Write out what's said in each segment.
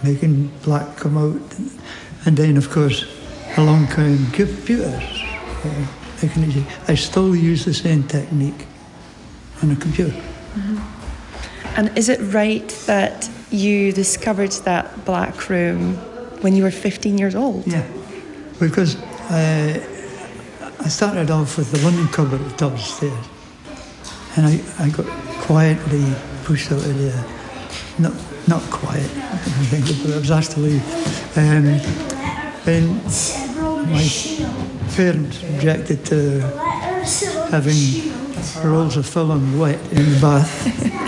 making black come out. And then, of course, along came computers. Making it easy. I still use the same technique on a computer. Mm-hmm. And is it right that you discovered that black room when you were 15 years old? Yeah, because I started off with the linen cupboard at the top of the stairs, and I got quietly pushed out of there. Not quiet, I think, but I was asked to leave. And my parents objected to having rolls of film wet in the bath.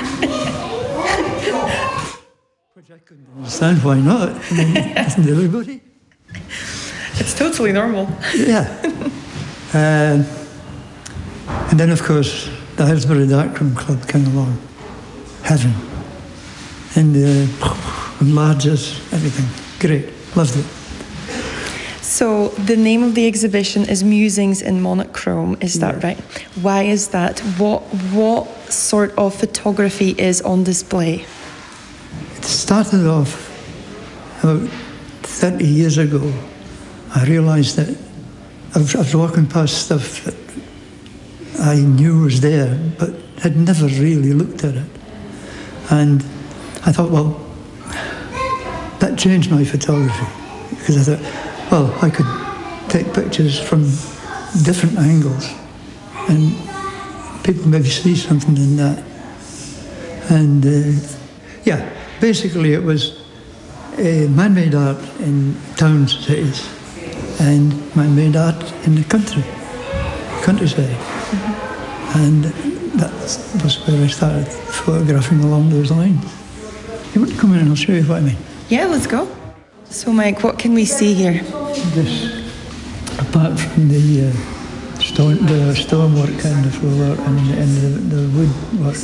Which I couldn't understand, why not? I mean, isn't everybody? It's totally normal. Yeah. And then, of course, the Hillsborough Darkroom Club came along. Heaven. And largest, everything. Great. Loved it. So the name of the exhibition is Musings in Monochrome, is that right? Why is that? What sort of photography is on display? It started off about 30 years ago. I realised that I was walking past stuff that I knew was there, but had never really looked at it. And I thought, well, that changed my photography, because I thought, well, I could take pictures from different angles and people maybe see something in that. And basically it was man-made art in towns, cities, and man-made art in the countryside. Mm-hmm. And that was where I started photographing along those lines. You want to come in and I'll show you what I mean? Yeah, let's go. So, Mike, what can we see here? This, apart from the stonework and the floorwork and the woodwork,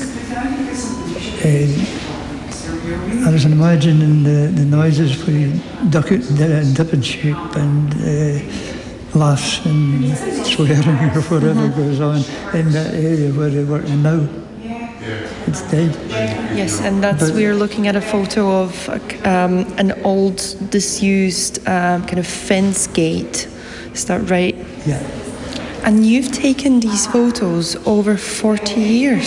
I was imagining the noises where you duck it and dip and shape and laughs and swearing or whatever goes on in that area where they're working now. It's dead. Yes, and we're looking at a photo of an old, disused kind of fence gate. Is that right? Yeah. And you've taken these photos over 40 years.